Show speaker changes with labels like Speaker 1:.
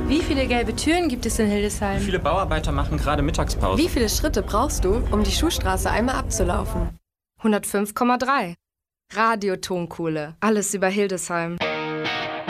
Speaker 1: Wie viele gelbe Türen gibt es in Hildesheim?
Speaker 2: Wie viele Bauarbeiter machen gerade Mittagspause?
Speaker 3: Wie viele Schritte brauchst du, um die Schuhstraße einmal abzulaufen?
Speaker 4: 105,3. Radio Tonkohle. Alles über Hildesheim.